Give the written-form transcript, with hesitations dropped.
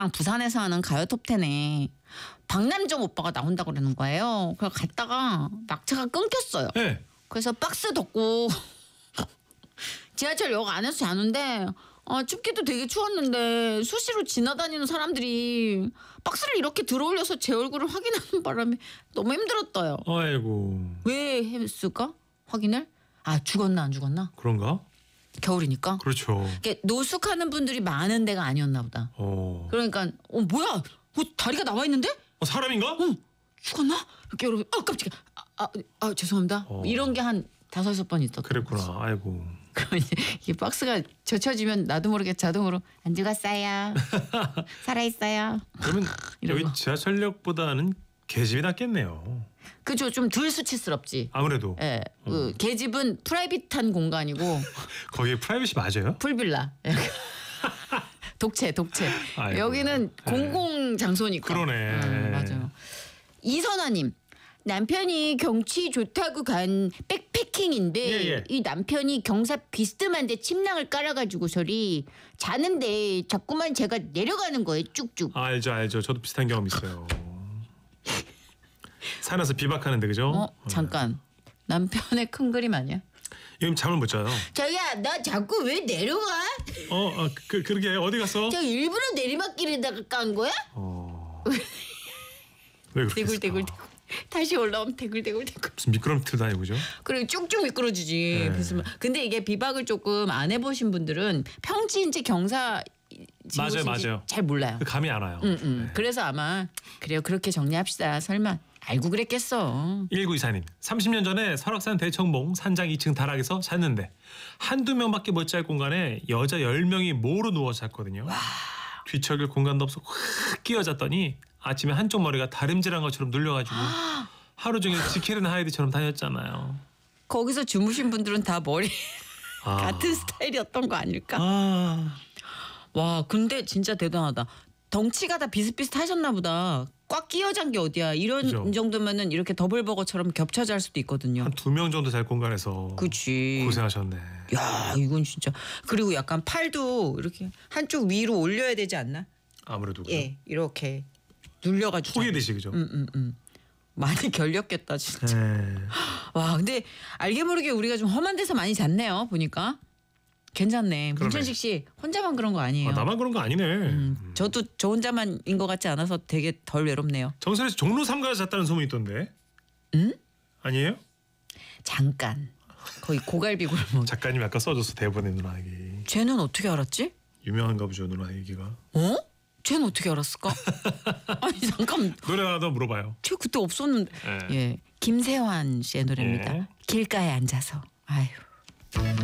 부산에서 하는 가요 톱10에 박남정 오빠가 나온다고 그러는 거예요. 그래서 갔다가 막차가 끊겼어요. 네. 그래서 박스 덮고 지하철역 안에서 자는데 춥기도 되게 추웠는데 수시로 지나다니는 사람들이 박스를 이렇게 들어올려서 제 얼굴을 확인하는 바람에 너무 힘들었어요. 아이고. 왜 했을까? 확인을? 죽었나 안 죽었나? 그런가? 겨울이니까. 그렇죠. 노숙하는 분들이 많은 데가 아니었나 보다. 그러니까 뭐야? 다리가 나와 있는데? 사람인가? 죽었나? 이렇게 여러분 깜짝이야. 죄송합니다. 이런 게 한 5-6번 있었다. 그랬구나. 아이고. 그럼 이제 이 박스가 젖혀지면 나도 모르게 자동으로 안 죽었어요. 살아있어요. 그러면 이런 여기 거. 지하철역보다는 계집이 낫겠네요. 그죠? 좀 덜 수치스럽지. 아무래도. 예, 계집은 프라이빗한 공간이고 거기에 프라이빗이 맞아요? 풀빌라. 독채. 아이고. 여기는 공공 장소니까. 그러네. 맞아요. 이선아님. 남편이 경치 좋다고 간 백패킹인데 예. 이 남편이 경사 비스듬한데 침낭을 깔아가지고 소리 자는데 자꾸만 제가 내려가는 거예요. 쭉쭉. 알죠. 저도 비슷한 경험 있어요. 산에서 비박하는데 그죠? 잠깐. 남편의 큰 그림 아니야? 요즘 잠을 못 자요. 자기야 나 자꾸 왜 내려가? 그러게 어디 갔어? 저 일부러 내리막길에다가 깐 거야? 왜 그렇게 대굴 다시 올라오면 대굴 무슨 미끄럼틀 다니고 그죠? 그리고 쭉쭉 미끄러지지. 네. 근데 이게 비박을 조금 안 해보신 분들은 평지인지 경사 맞아요. 잘 몰라요. 그 감이 안 와요. 네. 그래서 아마 그래요 그렇게 정리합시다. 설마 알고 그랬겠어. 1924님 30년 전에 설악산 대청봉 산장 2층 다락에서 잤는데 한두 명밖에 못 잘 공간에 여자 10명이 모로 누워 잤거든요. 뒤척일 공간도 없어 확 끼어잤더니 아침에 한쪽 머리가 다림질한 것처럼 눌려가지고 하루 종일 지킬은 하이드처럼 다녔잖아요. 거기서 주무신 분들은 다 머리 아. 같은 스타일이었던 거 아닐까? 와 근데 진짜 대단하다. 덩치가 다 비슷비슷하셨나 보다. 꽉 끼어잔 게 어디야. 이런 그죠. 정도면은 이렇게 더블버거처럼 겹쳐 잘 수도 있거든요. 한 2명 정도 잘 공간에서 그치. 고생하셨네. 야 이건 진짜. 그리고 약간 팔도 이렇게 한쪽 위로 올려야 되지 않나? 아무래도 그죠? 예 이렇게 눌려가지고. 포개듯이 그죠? 많이 결렸겠다 진짜. 네. 와 근데 알게 모르게 우리가 좀 험한 데서 많이 잤네요. 보니까. 괜찮네. 그러네. 문천식 씨 혼자만 그런 거 아니에요. 나만 그런 거 아니네. 저도 저 혼자만인 것 같지 않아서 되게 덜 외롭네요. 정선혜 씨 종로 3가에 잤다는 소문이 있던데. 아니에요? 잠깐. 거의 고갈비 골목. 작가님이 아까 써줬어 대본에 누나 얘기. 쟤는 어떻게 알았지? 유명한가 보죠 누나 얘기가. 쟤는 어떻게 알았을까? 아니 잠깐. 노래 하나 더 물어봐요. 쟤 그때 없었는데. 예. 예. 김세환 씨의 노래입니다. 예. 길가에 앉아서. 아유.